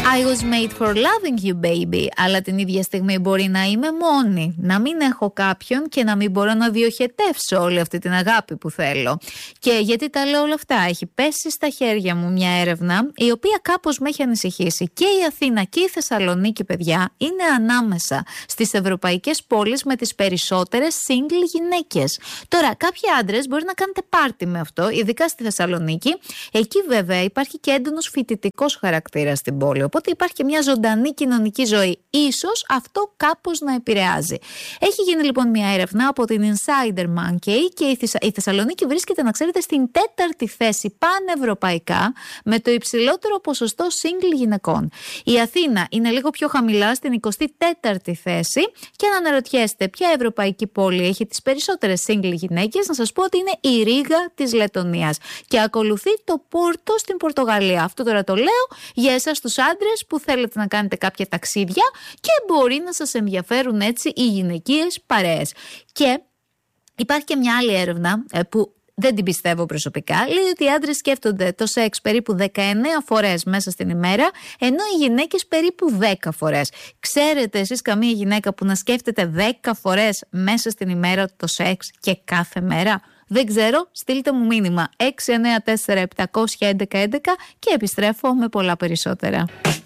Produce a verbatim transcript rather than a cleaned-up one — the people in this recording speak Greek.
I was made for loving you, baby. Αλλά την ίδια στιγμή μπορεί να είμαι μόνη, να μην έχω κάποιον και να μην μπορώ να διοχετεύσω όλη αυτή την αγάπη που θέλω. Και γιατί τα λέω όλα αυτά? Έχει πέσει στα χέρια μου μια έρευνα η οποία κάπως με έχει ανησυχήσει. Και η Αθήνα και η Θεσσαλονίκη, παιδιά, είναι ανάμεσα στις ευρωπαϊκές πόλεις με τις περισσότερες single γυναίκες. Τώρα, κάποιοι άντρες μπορεί να κάνετε πάρτι με αυτό, ειδικά στη Θεσσαλονίκη. Εκεί βέβαια υπάρχει και έντονος φοιτητικός χαρακτήρας στην πόλη. Οπότε υπάρχει και μια ζωντανή κοινωνική ζωή. Ίσως αυτό κάπως να επηρεάζει. Έχει γίνει λοιπόν μια έρευνα από την Insider Monkey και η, Θεσσα... η Θεσσαλονίκη βρίσκεται, να ξέρετε, στην τέταρτη θέση πανευρωπαϊκά με το υψηλότερο ποσοστό single γυναικών. Η Αθήνα είναι λίγο πιο χαμηλά, στην εικοστή τέταρτη θέση. Και αν αναρωτιέστε ποια ευρωπαϊκή πόλη έχει τις περισσότερες single γυναίκες, να σας πω ότι είναι η Ρήγα της Λετωνίας. Και ακολουθεί το Πόρτο στην Πορτογαλία. Αυτό τώρα το λέω για εσάς τους άντρες που θέλετε να κάνετε κάποια ταξίδια και μπορεί να σας ενδιαφέρουν έτσι οι γυναικείες παρέες. Και υπάρχει και μια άλλη έρευνα που δεν την πιστεύω προσωπικά. Λέει ότι οι άντρες σκέφτονται το σεξ περίπου δεκαεννέα φορές μέσα στην ημέρα, ενώ οι γυναίκες περίπου δέκα φορές. Ξέρετε εσείς καμία γυναίκα που να σκέφτεται δέκα φορές μέσα στην ημέρα το σεξ και κάθε μέρα? Δεν ξέρω, στείλτε μου μήνυμα έξι εννέα τέσσερα επτά ένα ένα έντεκα έντεκα και επιστρέφω με πολλά περισσότερα.